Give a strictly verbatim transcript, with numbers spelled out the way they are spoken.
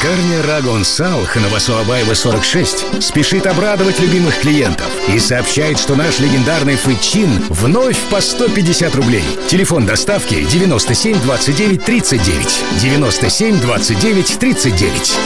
Пекарня Рагон Салх на Васуабаева сорок шесть спешит обрадовать любимых клиентов и сообщает, что наш легендарный фычин вновь по сто пятьдесят рублей. Телефон доставки девяносто семь двадцать девять тридцать девять. девяносто семь двадцать девять тридцать девять.